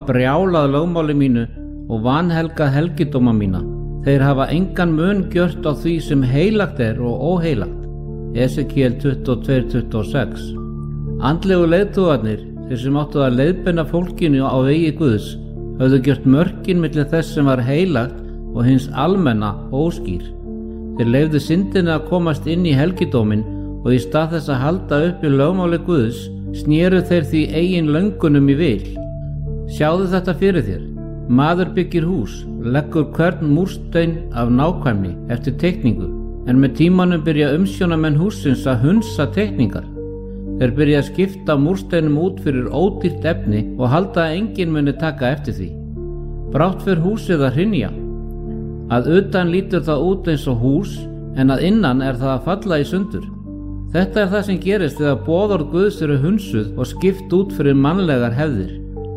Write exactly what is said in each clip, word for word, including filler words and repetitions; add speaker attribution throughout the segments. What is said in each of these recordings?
Speaker 1: brjálað lögmáli mínu og vanhelgað helgidóma mína. Þeir hafa engan mun gjört á því sem heilagt er og óheilagt. Esekiel tuttugu og tvö tuttugu og sex. Andlegu leiðtogarnir, þeir sem áttu að leiðbeina fólkinu á vegi Guðs, höfðu gjört mörkin milli þess sem var heilagt og hins almenna óskýr. Þeir leyfðu syndinni að komast inn í helgidóminn og í stað þess að halda uppi lögmáli Guðs, snéru þeir því eigin löngunum í vil. Sjáðu þetta fyrir þér. Maður byggir hús, leggur hvern múrstein af nákvæmni eftir teikningu, en með tímanum byrja umsjónamenn hússins að hunsa teikningar. Þeir byrja að skipta múrsteinum út fyrir ódýrt efni og halda að enginn muni taka eftir því. Brátt fer húsið að hrynja. Að utan lítur það út eins og hús, en að innan er það að falla í sundur. Þetta er það sem gerist þegar boðorð Guðs eru hunsuð og skipt út fyrir mannlegar hefðir.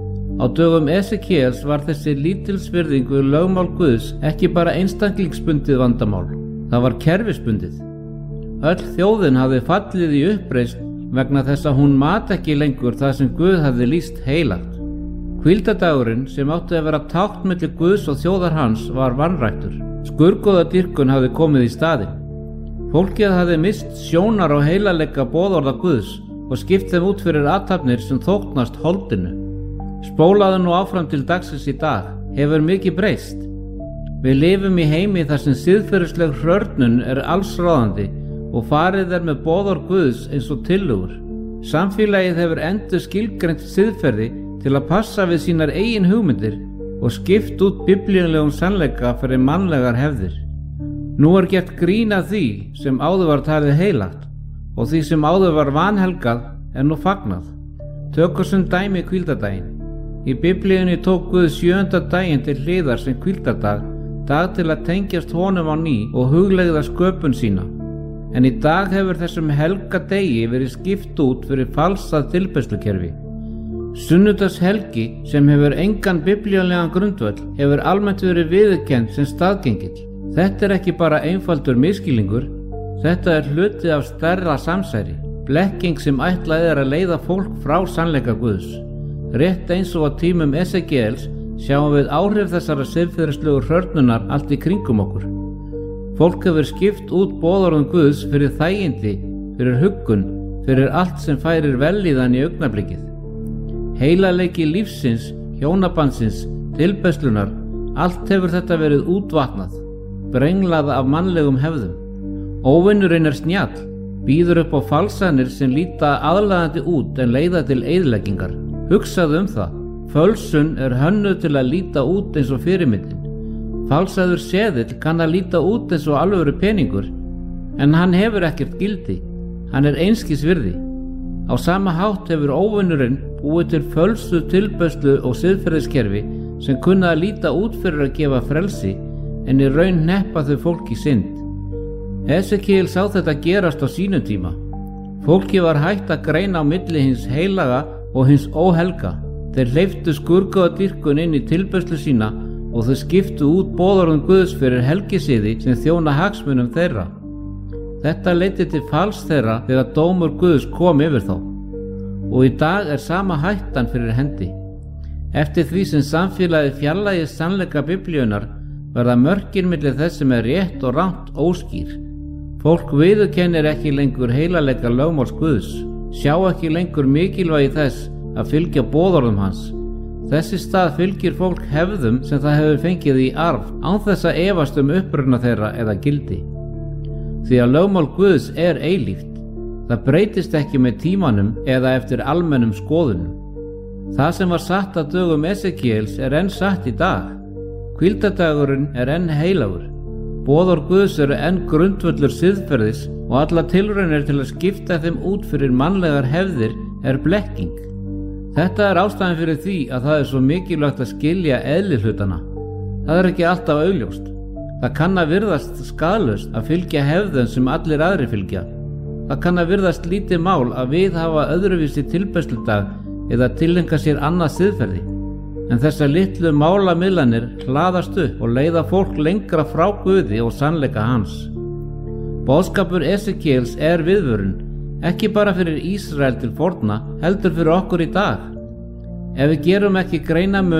Speaker 1: Á dögum Esekiels var þessi lítilsvirðingu lögmál Guðs ekki bara einstaklingsbundið vandamál, það var kerfisbundið. Öll þjóðin hafði fallið í uppreisn vegna þess að hún mat ekki lengur það sem Guð hafði lýst heilagt. Hvíldardagurinn sem átti að vera tákn milli Guðs og þjóðar hans var vanræktur. Skurðgoðadýrkun hafði komið í staðinn. Fólkið hafði mist sjónar á heilalega boðorða Guðs og skipt þeim út fyrir athafnir sem þóknast holdinu. Spólaðu nú áfram til dagsins í dag, hefur mikið breyst. Við lifum í heimi þar sem siðferðisleg hrörnun er allsráðandi og farið er með boðorð Guðs eins og tillögur. Samfélagið hefur endur skilgreint siðferði til að passa við sínar eigin hugmyndir og skipt út biblíulegum sannleika fyrir mannlegar hefðir. Nú er gert grín að því sem áður var talið heilagt og því sem áður var vanhelgað er nú fagnað. Tökum sem dæmi hvíldardaginn. Í biblíunni tók Guð sjöunda daginn til hliðar sem hvíldardag, dag til að tengjast honum á ný og hugleiða sköpun sína. En í dag hefur þessum helga degi verið skipt út fyrir falsað tilbeiðslukerfi. Sunnudagshelgi, sem hefur engan biblíulegan grundvöll, hefur almennt verið viðurkennd sem staðgengill. Þetta er ekki bara einfaldur misskilningur, þetta er hluti af stærra samsæri, blekking sem ætlað er að leiða fólk frá sannleika Guðs. Rétt eins og á tímum Esekiels sjáum við áhrif þessara siðferðislegu hrörnunar allt í kringum okkur. Fólk hefur skipt út boðorðum Guðs fyrir þægindi, fyrir huggun, fyrir allt sem færir vellíðan í augnablikið. Heilaleiki lífsins, hjónabandsins, tilbeiðslunar, allt hefur þetta verið útvatnað, brenglað af mannlegum hefðum. Óvinurinn er snjall, býður upp á falsanir sem líta aðlaðandi út en leiða til eyðileggingar. Hugsaðu um það, fölsun er hönnuð til að líta út eins og fyrirmyndin. Falsaður seðill kann að líta út eins og alvöru peningur, en hann hefur ekkert gildi, hann er einskis virði. Á sama hátt hefur óvinurinn búið til fölsuð tilbeiðslu og siðferðiskerfi sem kunna að líta út fyrir að gefa frelsi, en í raun hneppa þau fólk í synd. Esekiel sá þetta gerast á sínum tíma. Fólki var hægt að greina á milli hins heilaga og hins óhelga. Þeir hleyptu skurðgoðadýrkun inn í tilbeiðslu sína og þau skiptu út boðorðum Guðs fyrir helgisiði sem þjóna hagsmunum þeirra. Þetta leiddi til falls þeirra þegar dómur Guðs kom yfir þá. Og í dag er sama hættan fyrir hendi. Eftir því sem samfélagið fjarlægist sannleika biblíunnar verða mörkin milli þess sem er rétt og rangt óskýr. Fólk viðurkennir ekki lengur heilaleika lögmáls Guðs, sjá ekki lengur mikilvægi þess að fylgja boðorðum hans. Þess í stað fylgir fólk hefðum sem það hefur fengið í arf án þess að efast um uppruna þeirra eða gildi. Því að lögmál Guðs er eilíft. Það breytist ekki með tímanum eða eftir almennum skoðunum. Það sem var satt að dögum Esekiels er enn satt í dag. Hvíldardagurinn er enn heilagur. Boðorð Guðs eru enn grundvöllur siðferðis og alla tilraunir til að skipta þeim út fyrir mannlegar hefðir er blekking. Þetta er ástæðan fyrir því að það er svo mikilvægt að skilja eðli hlutana. Það er ekki alltaf augljóst. Það kann að virðast skaðlaust að fylgja hefðum sem allir aðri fylgja. Það kann að virðast lítið mál að viðhafa öðruvísi tilbeiðsludag eða tileinka sér annað siðferði. En þessar litlu málamiðlanir hlaðast upp og leiða fólk lengra frá Guði og sannleika hans. Boðskapur Esekiels er viðvörun, ekki bara fyrir Ísrael til forna, heldur fyrir okkur í dag. Ef við gerum ekki greinarmun